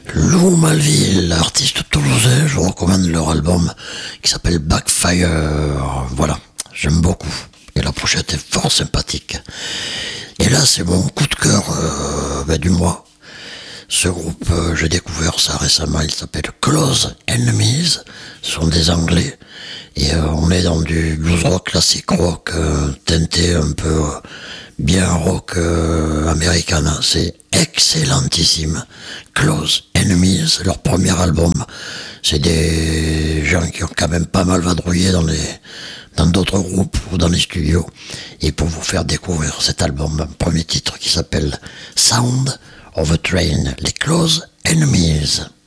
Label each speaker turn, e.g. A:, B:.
A: Lou Malville, artiste toulousain, je vous recommande leur album qui s'appelle Backfire. Voilà, j'aime beaucoup. Et la pochette est fort sympathique. Et là, c'est mon coup de cœur du mois. Ce groupe, j'ai découvert ça récemment, il s'appelle Close Enemies, ce sont des Anglais. Et on est dans du blues rock, classique rock, teinté un peu bien rock américain. C'est excellentissime. Close Enemies, leur premier album. C'est des gens qui ont quand même pas mal vadrouillé dans d'autres groupes ou dans les studios. Et pour vous faire découvrir cet album, un premier titre qui s'appelle Sound of a Train, les Close Enemies.